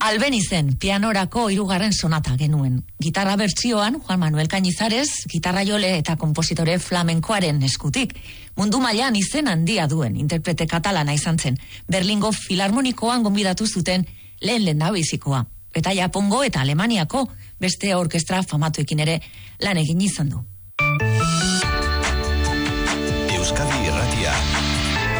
Albenizen pianorako 3. sonata genuen. Gitarra bertsioan Juan Manuel Cañizares, gitarra jole eta kompositore flamenkoaren eskutik. Mundu mailan izen handia duen interprete katalana izan zen. Berlingo Filarmonikoan gonbidatu zuten lehen lehendabizikoa. Eta Japongo eta Alemaniako beste orkestra famatuekin ere lan egin izan du.